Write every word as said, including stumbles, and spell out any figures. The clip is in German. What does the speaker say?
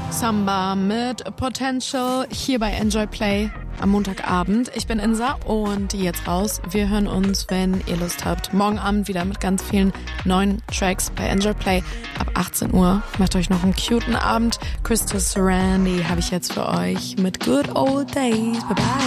Samba mit Potential hier bei Enjoy Play am Montagabend. Ich bin Insa und jetzt raus. Wir hören uns, wenn ihr Lust habt, morgen Abend wieder mit ganz vielen neuen Tracks bei Enjoy Play ab achtzehn Uhr. Macht euch noch einen cuten Abend. Krista Sarandi habe ich jetzt für euch mit Good Old Days. Bye bye.